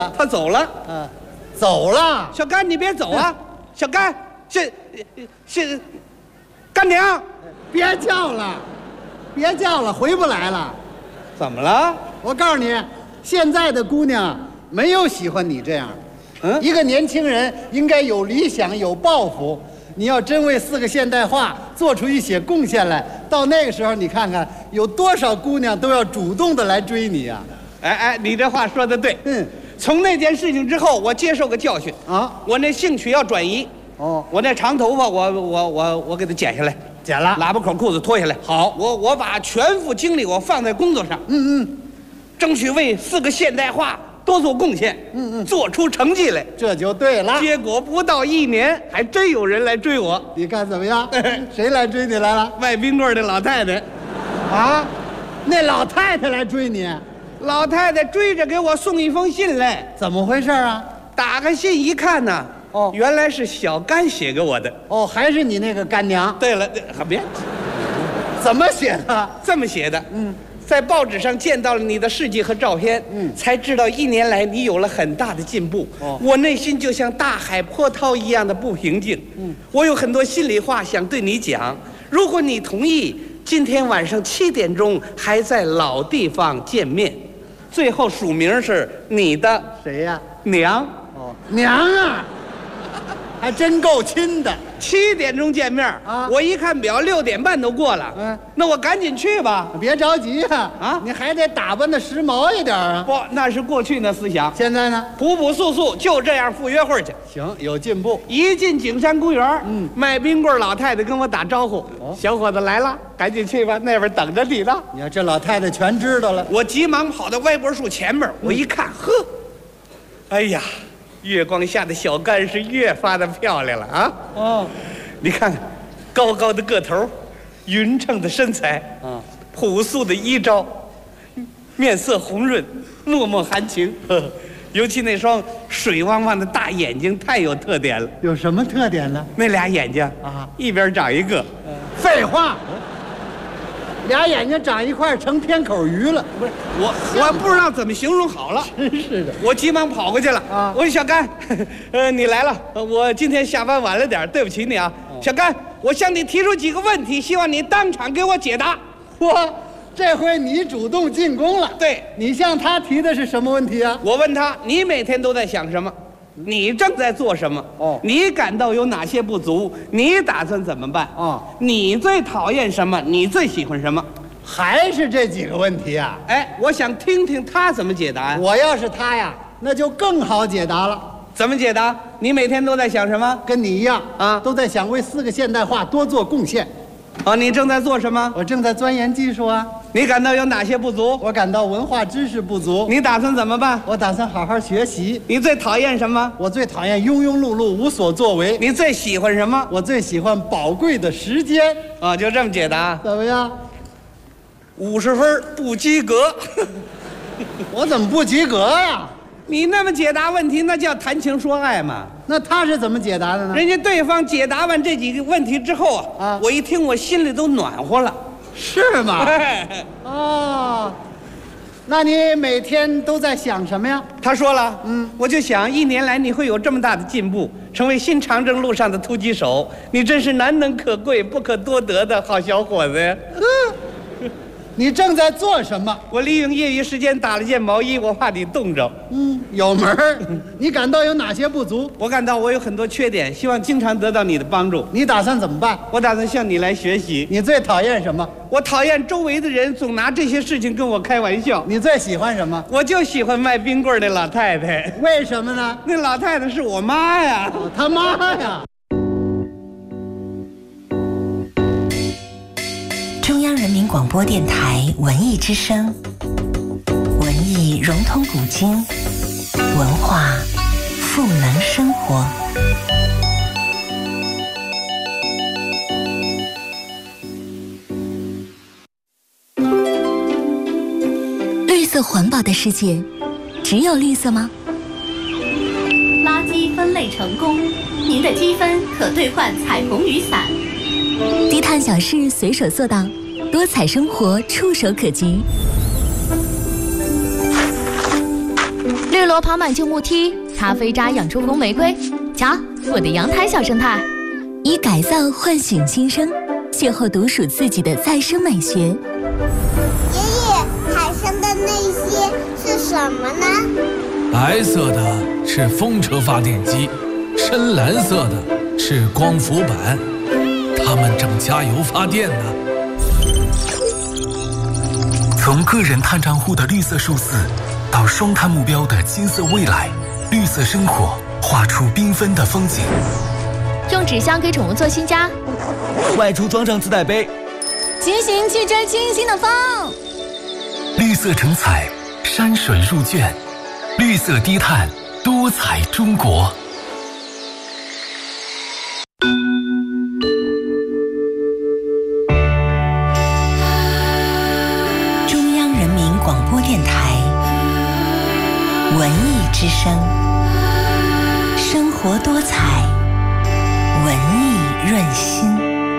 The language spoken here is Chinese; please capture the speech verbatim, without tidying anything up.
他走了。 嗯，走了。 小甘，你别走啊！小甘，是是，干娘， 别叫了，别叫了，回不来了。 怎么了？ 我告诉你，现在的姑娘没有喜欢你这样。 嗯， 一个年轻人应该有理想、有抱负。你要真为四个现代化做出一些贡献来，到那个时候，你看看有多少姑娘都要主动的来追你呀、 哎哎，你这话说的对。 嗯， 从那件事情之后，我接受个教训啊， 我那兴趣要转移。 哦， 我那长头发，我我我我给它剪下来， 剪了。 喇叭口裤子脱下来。好，我我把全副精力我放在工作上。 嗯嗯， 争取为四个现代化多做贡献。 嗯嗯， 做出成绩来。 这就对了。 结果不到一年，还真有人来追我。 你看怎么样？谁来追你来了？ 卖冰棍的老太太。 啊，那老太太来追你？ 老太太追着给我送一封信来。 怎么回事啊？ 打开信一看呢， 哦， 原来是小甘写给我的。 哦，还是你那个干娘。 对了，别， 怎么写的？ 这么写的。 嗯， 在报纸上见到了你的事迹和照片， 嗯， 才知道一年来你有了很大的进步。 哦， 我内心就像大海波涛一样的不平静。 嗯， 我有很多心里话想对你讲，如果你同意，今天晚上七点钟还在老地方见面。最后署名是你的谁呀？ 娘。 哦，娘啊，还真够亲的。 七点钟见面啊！ 我一看表，六点半都过了。 嗯， 那我赶紧去吧。 别着急啊， 啊， 你还得打扮的时髦一点啊。 不，那是过去那思想。 现在呢， 朴朴素素，就这样赴约会去。 行，有进步。 一进景山公园， 嗯， 卖冰棍老太太跟我打招呼：“哦，小伙子来了，赶紧去吧，那边等着你呢。” 你看这老太太全知道了。 我急忙跑到歪脖树前面，我一看，呵，哎呀，月光下的小甘是越发的漂亮了啊！ 哦， 你看看，高高的个头，匀称的身材， 嗯， 朴素的衣着，面色红润，脉脉含情。呵呵，尤其那双水汪汪的大眼睛太有特点了。 有什么特点呢？ 那俩眼睛啊， 一边长一个。 嗯，废话，俩眼睛长一块成偏口鱼了。 不是我，我不知道怎么形容好了。 真是的。 我急忙跑过去了啊！ 我说小甘，呃，你来了，我今天下班晚了点，对不起你啊。小甘，我向你提出几个问题，希望你当场给我解答。 我这回你主动进攻了。 对， 你向他提的是什么问题啊？ 我问他，你每天都在想什么？你正在做什么？ 哦， 你感到有哪些不足？你打算怎么办？ 哦， 你最讨厌什么？你最喜欢什么？ 还是这几个问题啊？ 哎，我想听听他怎么解答呀。 我要是他呀，那就更好解答了。 怎么解答？你每天都在想什么？ 跟你一样啊， 都在想为四个现代化多做贡献。 哦，你正在做什么？ 我正在钻研技术啊。 你感到有哪些不足？ 我感到文化知识不足。 你打算怎么办？ 我打算好好学习。 你最讨厌什么？ 我最讨厌庸庸碌碌、无所作为。 你最喜欢什么？ 我最喜欢宝贵的时间。 啊、哦，就这么解答。 怎么样？ 五十分不及格。 我怎么不及格呀？ 你那么解答问题，那叫谈情说爱嘛。 那他是怎么解答的呢？ 人家对方解答完这几个问题之后啊， 啊， 我一听我心里都暖和了。 是吗？哦，那你每天都在想什么呀？ 他说了， 嗯， 我就想一年来你会有这么大的进步，成为新长征路上的突击手，你真是难能可贵、不可多得的好小伙子呀。 嗯，你正在做什么？ 我利用业余时间打了件毛衣，我怕你冻着。 嗯，有门儿。你感到有哪些不足？ 我感到我有很多缺点，希望经常得到你的帮助。 你打算怎么办？ 我打算向你来学习。 你最讨厌什么？ 我讨厌周围的人总拿这些事情跟我开玩笑。 你最喜欢什么？ 我就喜欢卖冰棍的老太太。 为什么呢？ 那老太太是我妈呀！ 哦，他妈呀！ 中央人民广播电台文艺之声，文艺融通古今，文化赋能生活。 绿色环保的世界，只有绿色吗？ 垃圾分类成功，您的积分可兑换彩虹雨伞。 低碳小事随手做到，多彩生活触手可及。 六绿萝跑满旧木梯，咖啡渣养出红玫瑰。瞧，我的阳台小生态。 以改造唤醒新生，邂逅独属自己的再生美学。 爷爷，海上的那些是什么呢？ 白色的是风车发电机，深蓝色的是光伏板，它们正加油发电呢。 从个人碳账户的绿色数字，到双碳目标的金色未来，绿色生活画出缤纷的风景。 用纸箱给宠物做新家， 外出装上自带杯， 骑行去追清新的风。 绿色成彩，山水入卷，绿色低碳，多彩中国。 中央人民广播电台文艺之声，生活多彩，文艺润心。